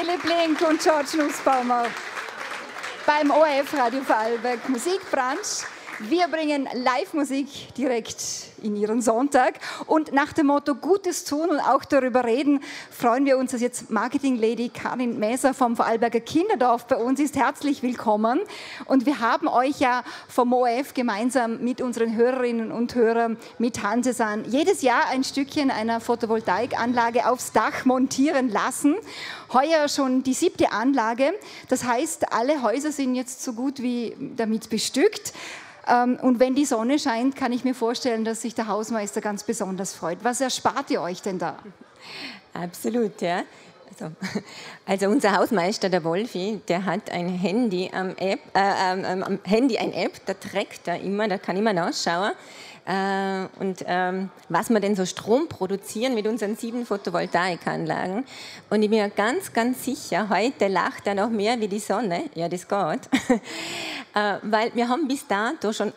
Philipp Link und George Nussbaumer beim ORF Radio Vorarlberg Musikbranche. Wir bringen Live-Musik direkt in Ihren Sonntag. Und nach dem Motto Gutes tun und auch darüber reden, freuen wir uns, dass jetzt Marketing-Lady Karin Mäser vom Vorarlberger Kinderdorf bei uns ist. Herzlich willkommen. Und wir haben euch ja vom ORF gemeinsam mit unseren Hörerinnen und Hörern mit Hansesan jedes Jahr ein Stückchen einer Photovoltaikanlage aufs Dach montieren lassen. Heuer schon die 7. Anlage. Das heißt, alle Häuser sind jetzt so gut wie damit bestückt. Und wenn die Sonne scheint, kann ich mir vorstellen, dass sich der Hausmeister ganz besonders freut. Was erspart ihr euch denn da? Absolut, ja. Also unser Hausmeister, der Wolfi, der hat ein Handy, am Handy ein App, da trägt er immer, da kann immer nachschauen. Was wir denn so Strom produzieren mit unseren 7 Photovoltaikanlagen. Und ich bin mir ganz, ganz sicher, heute lacht er noch mehr wie die Sonne. Ja, das geht. Weil wir haben bis dato schon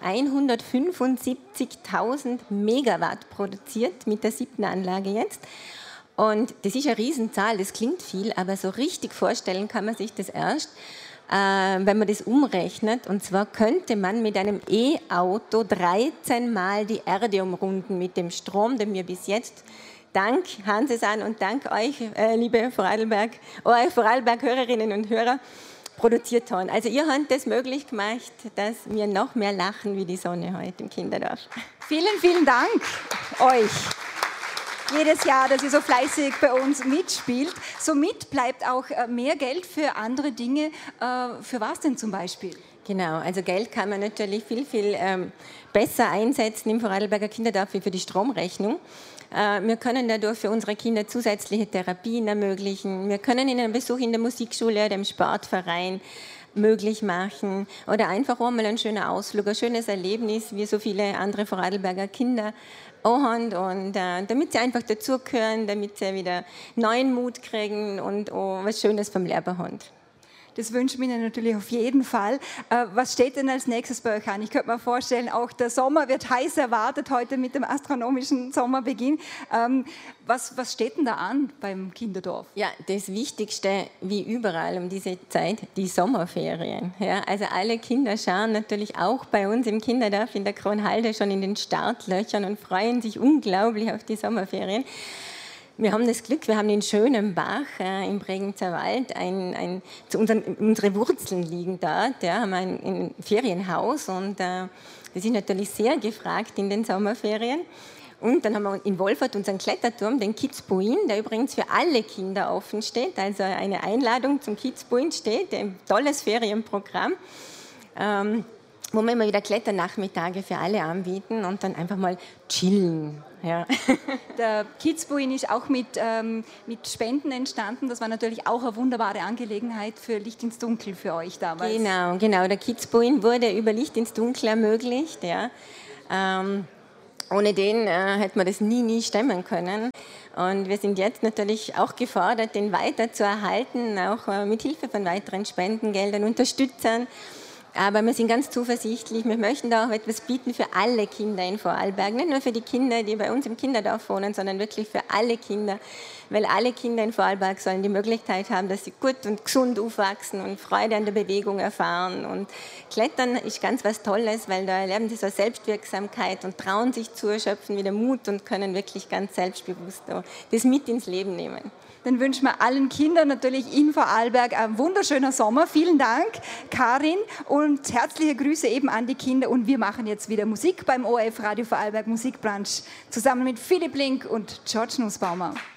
175.000 Megawatt produziert mit der 7. Anlage jetzt. Und das ist eine Riesenzahl, das klingt viel, aber so richtig vorstellen kann man sich das erst, wenn man das umrechnet. Und zwar könnte man mit einem E-Auto 13 Mal die Erde umrunden mit dem Strom, den wir bis jetzt dank Hansesan und dank euch, liebe Vorarlberg-Hörerinnen und Hörer, produziert haben. Also ihr habt das möglich gemacht, dass wir noch mehr lachen wie die Sonne heute im Kinderdorf. Vielen, vielen Dank euch. Jedes Jahr, dass ihr so fleißig bei uns mitspielt. Somit bleibt auch mehr Geld für andere Dinge. Für was denn zum Beispiel? Genau, also Geld kann man natürlich viel, viel besser einsetzen im Vorarlberger Kinderdorf wie für die Stromrechnung. Wir können dadurch für unsere Kinder zusätzliche Therapien ermöglichen. Wir können ihnen einen Besuch in der Musikschule oder im Sportverein möglich machen oder einfach auch mal ein schöner Ausflug, ein schönes Erlebnis, wie so viele andere Vorarlberger Kinder auch haben. Und damit sie einfach dazugehören, damit sie wieder neuen Mut kriegen und auch was Schönes vom Lehrer haben. Das wünschen wir Ihnen natürlich auf jeden Fall. Was steht denn als nächstes bei euch an? Ich könnte mir vorstellen, auch der Sommer wird heiß erwartet, heute mit dem astronomischen Sommerbeginn. Was steht denn da an beim Kinderdorf? Ja, das Wichtigste, wie überall um diese Zeit, die Sommerferien. Ja, also alle Kinder schauen natürlich auch bei uns im Kinderdorf in der Kronhalde schon in den Startlöchern und freuen sich unglaublich auf die Sommerferien. Wir haben das Glück, wir haben in Schönenbach im Bregenzer Wald unsere Wurzeln liegen dort. Ja, haben ein Ferienhaus und das ist natürlich sehr gefragt in den Sommerferien. Und dann haben wir in Wolfert unseren Kletterturm, den Kitzbühel, der übrigens für alle Kinder offen steht. Also eine Einladung zum Kitzbühel steht, ein tolles Ferienprogramm, wo wir immer wieder Kletternachmittage für alle anbieten und dann einfach mal chillen. Ja. Der Kitzbühel ist auch mit Spenden entstanden. Das war natürlich auch eine wunderbare Angelegenheit für Licht ins Dunkel für euch damals. Genau. Der Kitzbühel wurde über Licht ins Dunkel ermöglicht. Ja. Ohne den hätte man das nie stemmen können. Und wir sind jetzt natürlich auch gefordert, den weiter zu erhalten, auch mit Hilfe von weiteren Spendengeldern, Unterstützern. Aber wir sind ganz zuversichtlich, wir möchten da auch etwas bieten für alle Kinder in Vorarlberg. Nicht nur für die Kinder, die bei uns im Kinderdorf wohnen, sondern wirklich für alle Kinder. Weil alle Kinder in Vorarlberg sollen die Möglichkeit haben, dass sie gut und gesund aufwachsen und Freude an der Bewegung erfahren. Und Klettern ist ganz was Tolles, weil da erleben sie so Selbstwirksamkeit und trauen sich zu, schöpfen wieder Mut und können wirklich ganz selbstbewusst das mit ins Leben nehmen. Dann wünschen wir allen Kindern natürlich in Vorarlberg einen wunderschönen Sommer. Vielen Dank, Karin, und herzliche Grüße eben an die Kinder. Und wir machen jetzt wieder Musik beim ORF Radio Vorarlberg Musikbranche zusammen mit Philipp Link und George Nussbaumer.